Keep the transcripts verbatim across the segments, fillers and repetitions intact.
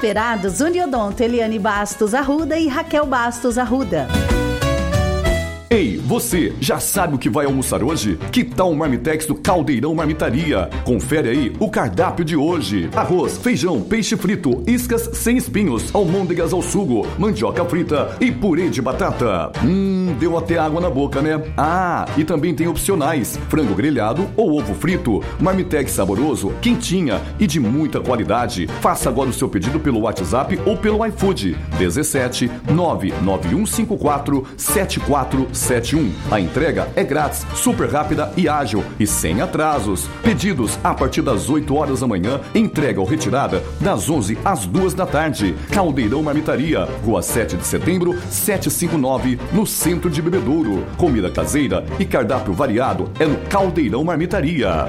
Cooperados Uniodonto, Eliane Bastos Arruda e Raquel Bastos Arruda. Ei, você, já sabe o que vai almoçar hoje? Que tal o Marmitex do Caldeirão Marmitaria? Confere aí o cardápio de hoje. Arroz, feijão, peixe frito, iscas sem espinhos, almôndegas ao sugo, mandioca frita e purê de batata. Hum, deu até água na boca, né? Ah, e também tem opcionais, frango grelhado ou ovo frito. Marmitex saboroso, quentinha e de muita qualidade. Faça agora o seu pedido pelo WhatsApp ou pelo iFood. dezessete nove nove um cinco quatro sete quatro sete um. A entrega é grátis, super rápida e ágil e sem atrasos. Pedidos a partir das oito horas da manhã, entrega ou retirada das onze às duas da tarde. Caldeirão Marmitaria, Rua sete de Setembro, setecentos e cinquenta e nove, no centro de Bebedouro. Comida caseira e cardápio variado é no Caldeirão Marmitaria.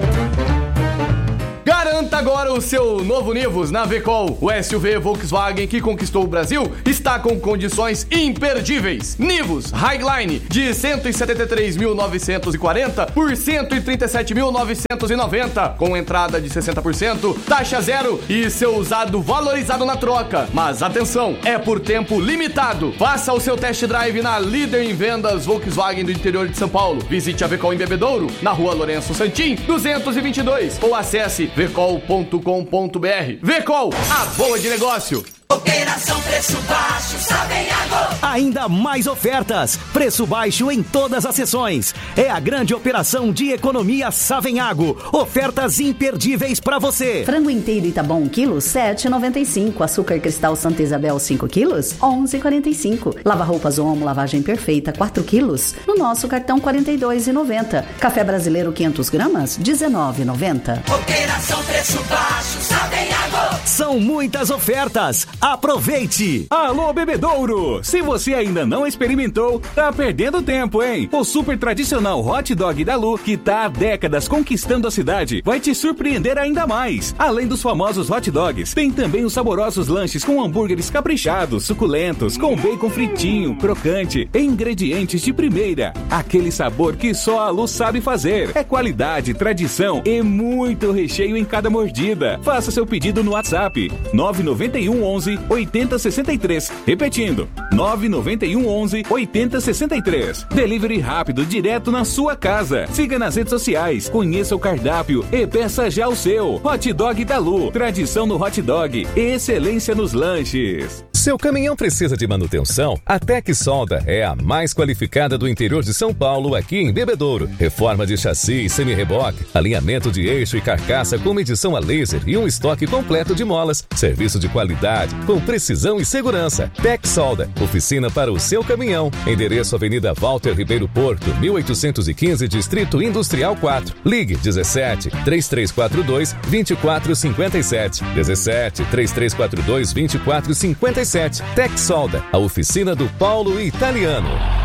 Garanta agora o seu novo Nivus na Vecol. O S U V Volkswagen que conquistou o Brasil está com condições imperdíveis. Nivus Highline de cento e setenta e três mil novecentos e quarenta por cento e trinta e sete mil novecentos e noventa, com entrada de sessenta por cento, taxa zero e seu usado valorizado na troca. Mas atenção, é por tempo limitado. Faça o seu test drive na líder em vendas Volkswagen do interior de São Paulo. Visite a Vecol em Bebedouro, na Rua Lourenço Santim, duzentos e vinte e dois, ou acesse vecol ponto com ponto br. Vecol, a boa de negócio. Operação Preço Baixo, Savenhago. Ainda mais ofertas. Preço baixo em todas as sessões. É a grande operação de economia Savenhago. Ofertas imperdíveis para você. Frango inteiro Itabom um quilo, sete reais e noventa e cinco centavos. Açúcar cristal Santa Isabel cinco quilos, onze reais e quarenta e cinco centavos. Lava-roupas Omo, lavagem perfeita quatro quilos, no nosso cartão quarenta e dois reais e noventa centavos. Café brasileiro quinhentas gramas, dezenove reais e noventa centavos. Operação Preço Baixo, Savenhago. São muitas ofertas. Aproveite! Alô, Bebedouro! Se você ainda não experimentou, tá perdendo tempo, hein? O super tradicional hot dog da Lu, que tá há décadas conquistando a cidade, vai te surpreender ainda mais. Além dos famosos hot dogs, tem também os saborosos lanches com hambúrgueres caprichados, suculentos, com bacon fritinho, crocante, e ingredientes de primeira. Aquele sabor que só a Lu sabe fazer. É qualidade, tradição e muito recheio em cada mordida. Faça seu pedido no WhatsApp nove nove um onze oitenta sessenta e três. Repetindo, nove nove um onze oitenta sessenta e três. Delivery rápido direto na sua casa. Siga nas redes sociais, conheça o cardápio e peça já o seu. Hot Dog da Lu, tradição no hot dog e excelência nos lanches. Seu caminhão precisa de manutenção? A Tec Solda é a mais qualificada do interior de São Paulo, aqui em Bebedouro. Reforma de chassi e semi-reboque, alinhamento de eixo e carcaça com medição a laser e um estoque completo de molas. Serviço de qualidade, com precisão e segurança. Tec Solda, oficina para o seu caminhão. Endereço Avenida Walter Ribeiro Porto, mil oitocentos e quinze, Distrito Industrial quatro. Ligue dezessete, três três quatro dois, vinte e quatro cinquenta e sete. dezessete, três três quatro dois, vinte e quatro cinquenta e sete. Tec Solda, a oficina do Paulo Italiano.